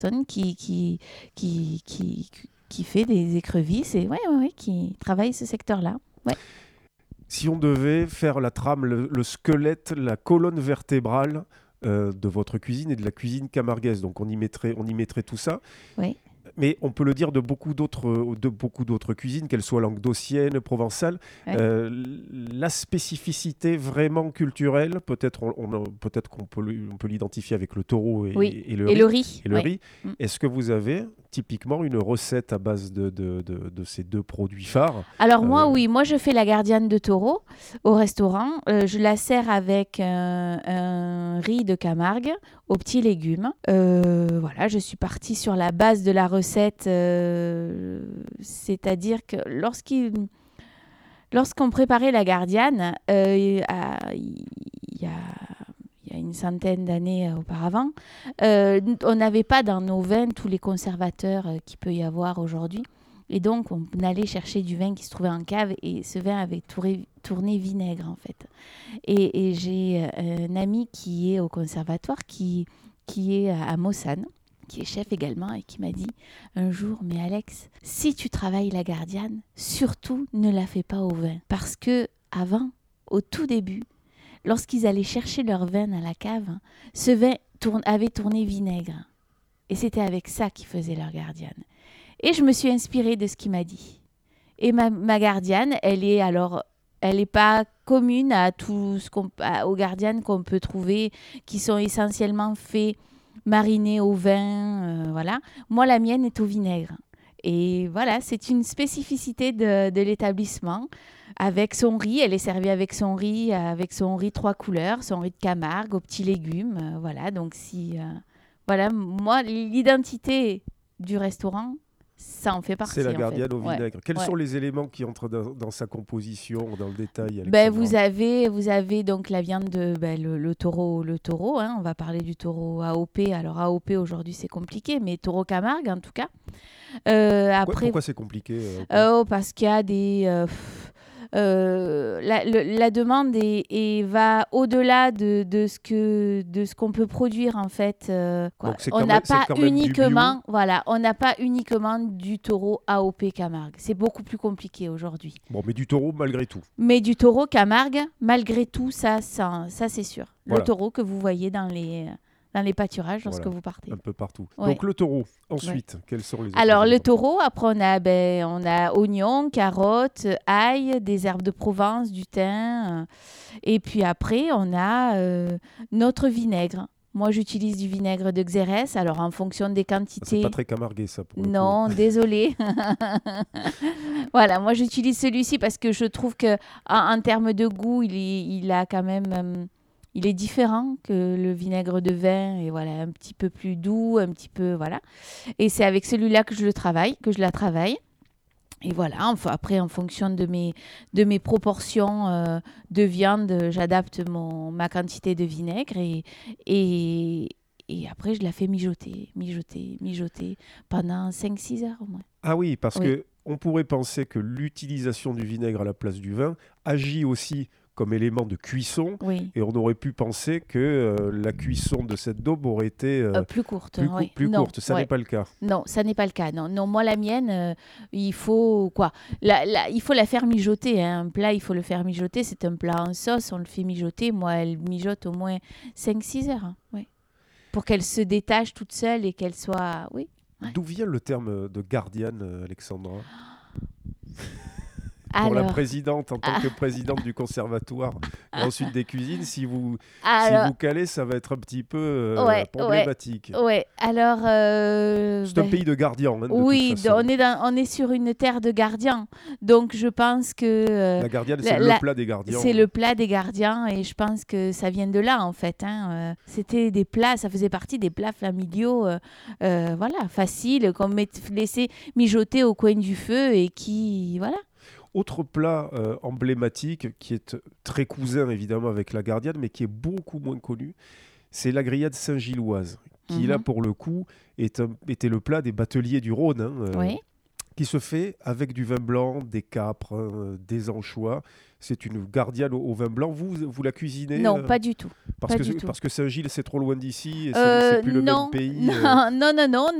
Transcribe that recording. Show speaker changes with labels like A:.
A: personne qui fait des écrevisses et qui travaille ce secteur-là. Ouais.
B: Si on devait faire la trame, le squelette, la colonne vertébrale de votre cuisine et de la cuisine camarguaise, donc on y mettrait tout ça.
A: Oui.
B: Mais on peut le dire de beaucoup d'autres cuisines, qu'elles soient languedociennes, provençales.
A: Ouais.
B: La spécificité vraiment culturelle, peut-être qu'on peut l'identifier avec le taureau et le riz.
A: Le
B: riz. Est-ce que vous avez typiquement une recette à base de ces deux produits phares?
A: Alors moi je fais la gardienne de taureau au restaurant. Je la sers avec un riz de Camargue aux petits légumes. Voilà, je suis partie sur la base de la recette, c'est-à-dire que lorsqu'on préparait la gardienne, il y a une centaine d'années auparavant, on n'avait pas dans nos vins tous les conservateurs qu'il peut y avoir aujourd'hui. Et donc, on allait chercher du vin qui se trouvait en cave et ce vin avait tourné vinaigre, en fait. Et j'ai un ami qui est au conservatoire, qui est à Mossane, qui est chef également et qui m'a dit un jour, mais Alex, si tu travailles la gardienne, surtout ne la fais pas au vin. Parce que avant, au tout début, lorsqu'ils allaient chercher leur vin à la cave, ce vin avait tourné vinaigre. Et c'était avec ça qu'ils faisaient leur gardienne. Et je me suis inspirée de ce qu'il m'a dit. Et ma gardienne, elle est pas commune à aux gardiennes qu'on peut trouver, qui sont essentiellement faits marinés au vin, voilà. Moi, la mienne est au vinaigre. Et voilà, c'est une spécificité de l'établissement. Avec son riz, elle est servie avec son riz 3 couleurs, son riz de Camargue, aux petits légumes, voilà. Donc voilà, moi, l'identité du restaurant, ça en fait partie.
B: C'est la gardienne au vinaigre. Quels sont les éléments qui entrent dans sa composition, dans le détail,
A: vous avez donc la viande le taureau. Hein, on va parler du taureau AOP. Alors AOP aujourd'hui c'est compliqué, mais taureau Camargue en tout cas.
B: Pourquoi c'est compliqué
A: parce qu'il y a des la demande va au-delà de ce qu'on peut produire en fait. On n'a pas uniquement du taureau AOP Camargue. C'est beaucoup plus compliqué aujourd'hui.
B: Bon, mais du taureau malgré tout.
A: Mais du taureau Camargue, malgré tout, ça c'est sûr. Voilà. Le taureau que vous voyez dans les pâturages lorsque vous partez.
B: Un peu partout. Ouais. Donc le taureau, ensuite, quels sont les autres
A: Alors le taureau, après on a oignons, carottes, ail, des herbes de Provence, du thym. Et puis après, on a notre vinaigre. Moi, j'utilise du vinaigre de Xérès, alors en fonction des quantités.
B: C'est pas très camarguais, ça, pour le coup.
A: Non, désolée. Voilà, moi, j'utilise celui-ci parce que je trouve qu'en termes de goût, il a quand même... il est différent que le vinaigre de vin, et voilà, un petit peu plus doux, un petit peu, voilà. Et c'est avec celui-là que je la travaille. Et voilà, après, en fonction de mes proportions de viande, j'adapte ma quantité de vinaigre et après, je la fais mijoter pendant 5-6 heures au moins.
B: Ah oui, parce qu'on pourrait penser que l'utilisation du vinaigre à la place du vin agit aussi comme élément de cuisson, et on aurait pu penser que la cuisson de cette daube aurait été
A: plus courte.
B: Courte. Ça n'est pas le cas.
A: Non, ça n'est pas le cas. Non, moi la mienne, il faut quoi il faut la faire mijoter. Hein. Un plat, il faut le faire mijoter. C'est un plat en sauce, on le fait mijoter. Moi, elle mijote au moins 5-6 heures. Hein. Oui. Pour qu'elle se détache toute seule et qu'elle soit... Oui.
B: D'où vient le terme de gardienne, Alexandra ? Pour la présidente, en tant que présidente du conservatoire et ensuite des cuisines, si vous calez, ça va être un petit peu problématique.
A: Ouais. Alors,
B: c'est un pays de gardiens. Hein,
A: oui, on est sur une terre de gardiens. Donc, je pense que...
B: la gardienne, c'est le plat des gardiens.
A: C'est le plat des gardiens et je pense que ça vient de là, en fait. Hein. C'était des plats, ça faisait partie des plats familiaux, voilà, faciles, qu'on laissait mijoter au coin du feu et qui... Voilà.
B: Autre plat emblématique qui est très cousin évidemment avec la gardienne, mais qui est beaucoup moins connu, c'est la grillade Saint-Gilloise, qui là pour le coup était le plat des bateliers du Rhône. Hein,
A: oui.
B: qui se fait avec du vin blanc, des capres, des anchois. C'est une gardienne au vin blanc. Vous la cuisinez
A: Non, pas du tout.
B: Parce que Saint-Gilles, c'est trop loin d'ici et c'est plus le même
A: Non,
B: pays.
A: non, non, non, non,